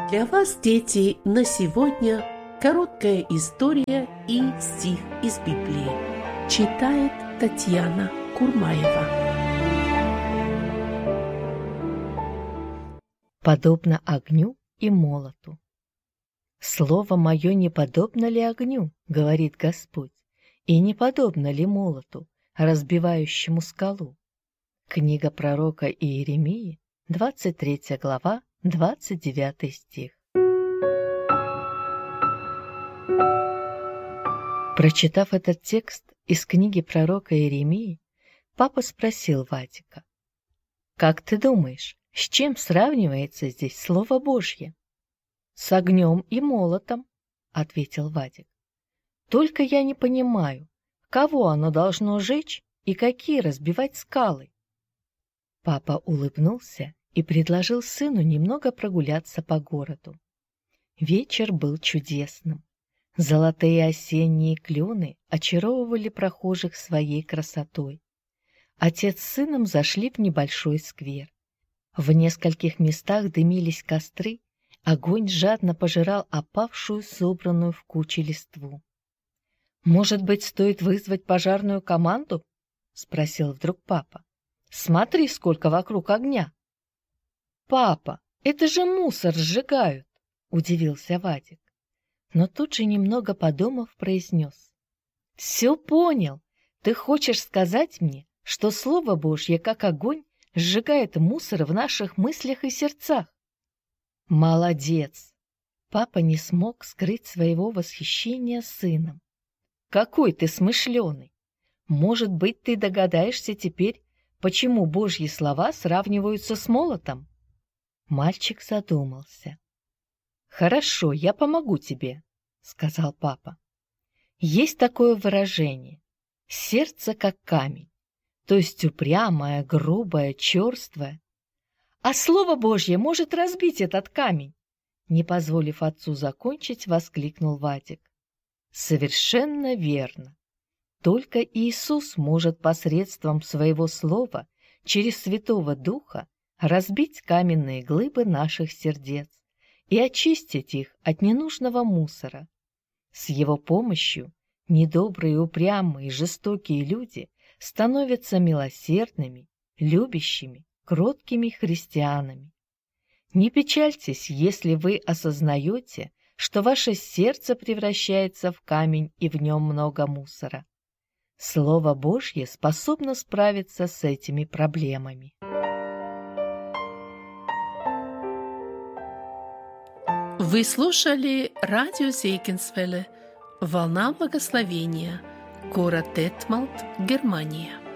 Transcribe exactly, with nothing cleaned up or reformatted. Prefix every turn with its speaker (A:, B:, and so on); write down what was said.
A: Для вас, дети, на сегодня короткая история и стих из Библии. Читает Татьяна Курмаева.
B: Подобно огню и молоту. Слово мое не подобно ли огню, говорит Господь, и не подобно ли молоту, разбивающему скалу? Книга пророка Иеремии, двадцать третья глава, двадцать девятый стих. Прочитав этот текст из книги пророка Иеремии, папа спросил Вадика: «Как ты думаешь, с чем сравнивается здесь Слово Божье?» «С огнем и молотом», — ответил Вадик. «Только я не понимаю, кого оно должно жечь и какие разбивать скалы?» Папа улыбнулся и предложил сыну немного прогуляться по городу. Вечер был чудесным. Золотые осенние клены очаровывали прохожих своей красотой. Отец с сыном зашли в небольшой сквер. В нескольких местах дымились костры, огонь жадно пожирал опавшую, собранную в куче листву. «Может быть, стоит вызвать пожарную команду?» — спросил вдруг папа. «Смотри, сколько вокруг огня!» «Папа, это же мусор сжигают!» — удивился Вадик. Но тут же, немного подумав, произнес: «Все понял! Ты хочешь сказать мне, что Слово Божье, как огонь, сжигает мусор в наших мыслях и сердцах?» «Молодец!» Папа не смог скрыть своего восхищения сыном. «Какой ты смышленый! Может быть, ты догадаешься теперь, почему Божьи слова сравниваются с молотом?» Мальчик задумался. «Хорошо, я помогу тебе», — сказал папа. «Есть такое выражение: сердце как камень, то есть упрямое, грубое, черствое. А Слово Божье может разбить этот камень», — не позволив отцу закончить, воскликнул Вадик. «Совершенно верно. Только Иисус может посредством своего слова, через Святого Духа, разбить каменные глыбы наших сердец и очистить их от ненужного мусора. С Его помощью недобрые, упрямые, жестокие люди становятся милосердными, любящими, кроткими христианами. Не печальтесь, если вы осознаете, что ваше сердце превращается в камень и в нем много мусора. Слово Божье способно справиться с этими проблемами».
A: Вы слушали радио Зейгенсвелле «Волна благословения», город Детмалт, Германия.